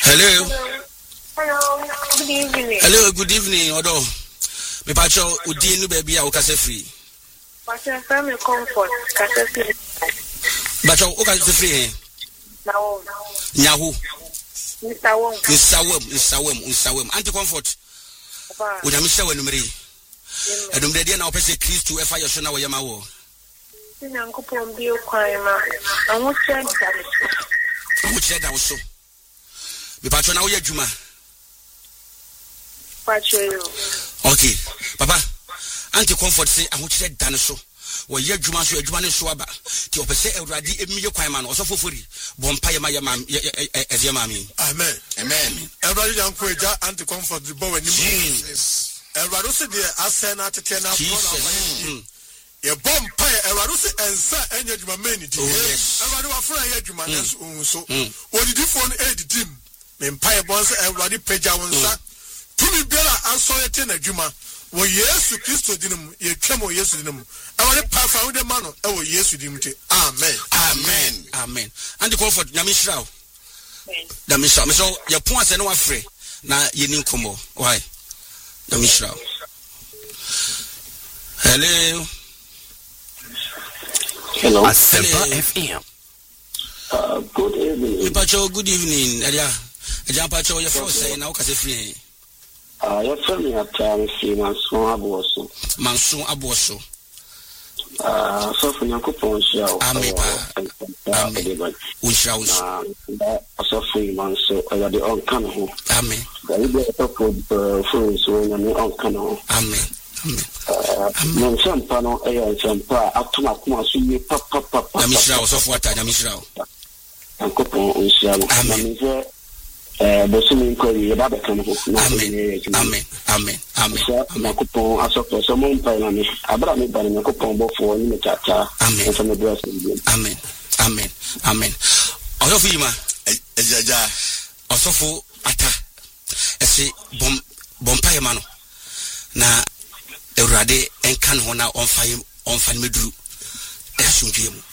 Hello. Hello. Good evening. Hello, good evening. Odo. Me pacho udi nu baby a ukase free. Pacho family comfort kase free. Pacho ukase free. Now. Nyahu. Mr. Wem. Anti comfort. Ujamisha wenumri. Enumre dia na opese Kristo efa yeso na woyema wo. Nyankopon bi okwan ma. Awu che da wo so. Me pacho na wo ye djuma. Pacho. Okay. Papa, anti comfort say awu che da no so. Wo ye djuma so adjuma ne so aba. Ti opese Awurade emiye kwan ma no so fofori. Bompa ye ma ye mami. Amen. Everybody young kweja anti comfort the boy ni mo. Everybody say the asena tete na pro. Ye bompa everybody say ensa enye djuma meni di. Everybody wa fra ye djuma na so. Oni di phone aid team. Me mpa bonse everybody peja wonsa. Tumi bela ansoyete na djuma. Wo Yesu Kristo dinum ye twemo Yesu dinum. Everybody pa fa de mano e wo Yesu dinum te. Amen. Anti comfort nyamishra. Damisha, me so your points and no afraid. Na yenin komo. Why? Damisha. Hello. Asempa FM. Good evening. Pacho, good evening. Eja Pacho, your first say na ukase free. Your family at see Mansun Abuoso. So for Yankopon show. Amen. We shall also free man so over the on canoe. Amen. Very good for so on canoe. Amen. No some panel some pa atuma kuma so ye papa. Yamishra also for Yamishra. Yankopon we shall. Amen. Bosumi nkori eba bekano Amen. Nakupon asopo so mo mpa na me abra me ba na nakupon bofo ni me tata so me bless you. Amen. Osofo yima Ejaja osofo ata ese bompa yema no na Awurade enka no na onfa ni meduru esunjue mu